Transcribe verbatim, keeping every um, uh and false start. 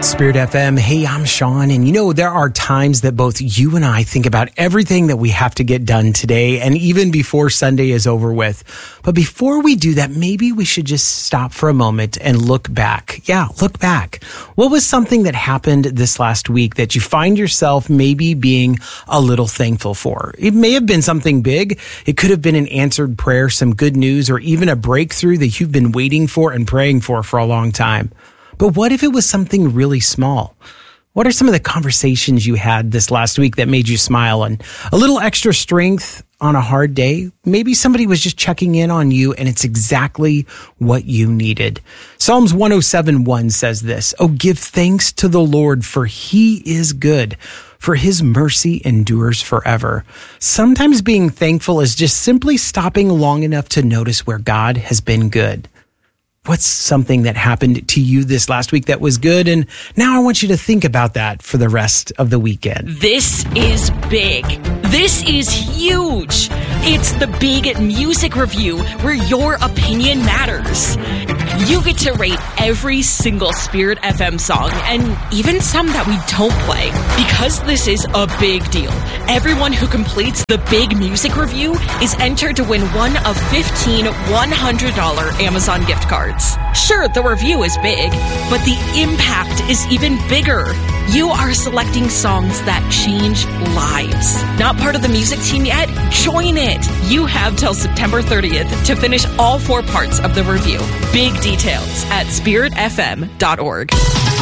Spirit F M. Hey, I'm Sean, and you know, there are times that both you and I think about everything that we have to get done today and even before Sunday is over with. But before we do that, maybe we should just stop for a moment and look back. Yeah, look back. What was something that happened this last week that you find yourself maybe being a little thankful for? It may have been something big. It could have been an answered prayer, some good news, or even a breakthrough that you've been waiting for and praying for for a long time. But what if it was something really small? What are some of the conversations you had this last week that made you smile and a little extra strength on a hard day? Maybe somebody was just checking in on you and it's exactly what you needed. Psalms one oh seven one says this, "Oh, give thanks to the Lord, for he is good, for his mercy endures forever." Sometimes being thankful is just simply stopping long enough to notice where God has been good. What's something that happened to you this last week that was good? And now I want you to think about that for the rest of the weekend. This is big. This is huge. It's the Big Music Review, where your opinion matters. You get to rate every single Spirit F M song, and even some that we don't play. Because this is a big deal, everyone who completes the Big Music Review is entered to win one of fifteen one hundred dollars Amazon gift cards. Sure, the review is big, but the impact is even bigger. You are selecting songs that change lives. Not part of the music team yet? Join it. You have till September thirtieth to finish all four parts of the review. Big details at spirit f m dot org.